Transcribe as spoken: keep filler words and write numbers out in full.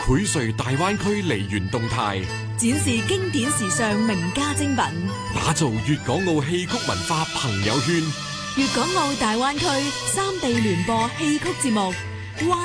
匯萃大灣區梨園動態， 展示經典時尚名家精品， 打造粵港澳戲曲文化朋友圈。 粵港澳大灣區三地聯播戲曲節目。